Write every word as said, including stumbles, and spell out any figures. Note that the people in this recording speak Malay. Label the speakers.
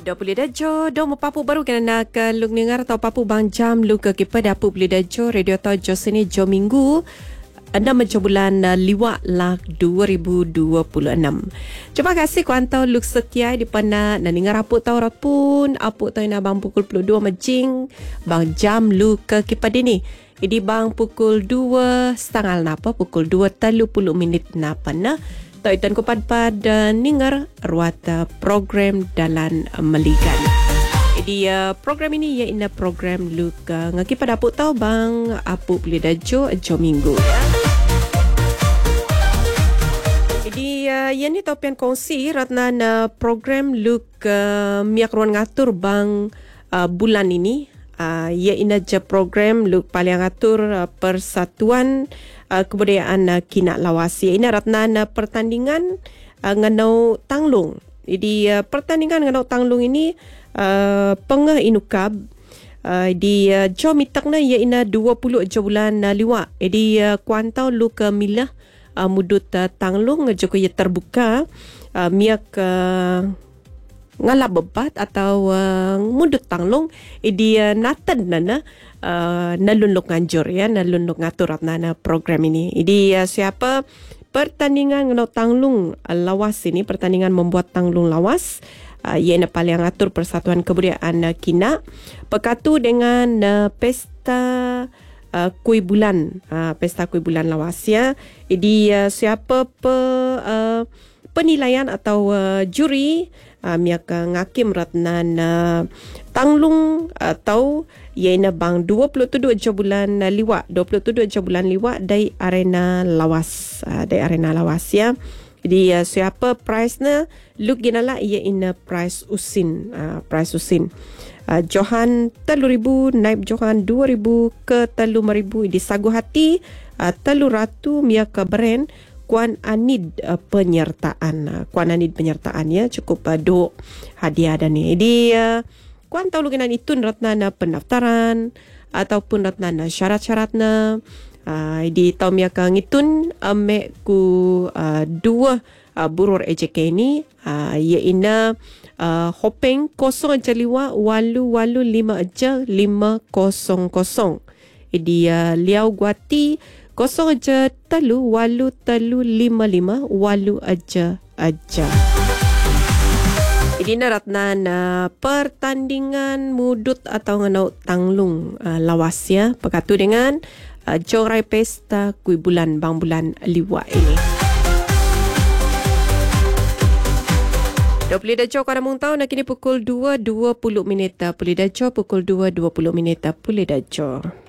Speaker 1: Dah boleh dah jo, dah mau papu baru kena nak ke luk dengar atau papu bang jam luk ke kipa dah boleh dah jo radio tau jo sini jo minggu. Anda macam bulan uh, liwak lak dua ribu dua puluh enam. Terima kasih kuantau luk setia di pana dan dengar apa tau rapun, apa tau nak bang pukul puluh dua majing, bang jam luk ke kipa dini. Jadi bang pukul dua setengah napa pukul dua tiga puluh minit napa na. Tau itan ko pad-pad uh, ningar ruat uh, program dalan uh, meligan. Jadi uh, program ini ya ina program luk uh, ngaki pada apuk tau bang apuk boleh dah jo jo minggu ya. Jadi uh, ya ni tau pian kongsi ratna uh, program luk uh, miak ruan ngatur bang uh, bulan ini. Uh, ia ina je program luk paling atur uh, Persatuan uh, Kebudayaan uh, Kinak Lawas. Ia ina ratna uh, pertandingan uh, nganau tanglung. Jadi uh, pertandingan nganau tanglung ini uh, pengah inukab uh, di uh, jo mitakna ia ina dua puluh jo bulan uh, liwak. Jadi uh, kuantau luk uh, milah uh, mudut uh, tanglung joko ia terbuka uh, miak uh, ngalap bebat atau uh, mudut tanglung idi uh, natan nana uh, nalunluk nganjur ya nalunluk ngatur nana program ini. Idi uh, siapa pertandingan nganau tanglung uh, lawas ini, pertandingan membuat tanglung lawas uh, ia paling atur Persatuan Kebudayaan uh, Kinak pekatu dengan uh, pesta uh, kuih bulan uh, pesta kuih bulan lawas ya. Idi uh, siapa pe uh, penilaian atau uh, juri uh, miak uh, ngakim ratnan uh, tanglung atau iana bang dua puluh tujuh jo bulan uh, liwak dua puluh tujuh jo bulan liwak dari arena lawas uh, dari arena lawas ya. Jadi uh, siapa prize-nya luk ginala ia ina prize usin uh, prize usin uh, Johan telu ribu naib Johan dua ribu ke telu ribu di sagu hati uh, telu ratu miak brand Kuan Anid uh, penyertaan uh, Kuan Anid penyertaan ya cukup uh, do hadiah dan ni. Jadi uh, kuan tahu lukinan itu ratna pendaftaran ataupun ratna syarat-syaratna uh, di tahun yang akan ngitun ame ku uh, dua uh, burur E J K ini uh, ia ina uh, hopeng kosong aja liwa walu walu lima aja lima kosong kosong. Jadi uh, liau guati kosong aja telu walu telu lima lima walu aja aja. Ini naratna uh, pertandingan mudut atau nganau tanglung uh, lawas ya. Pekatu dengan uh, jorai pesta kui bulan bang bulan liwa ini. Dah boleh dah jauh kada mung tahu nak kini pukul dua dua puluh minit. Boleh dah jauh pukul dua dua puluh minit. Boleh dah jauh.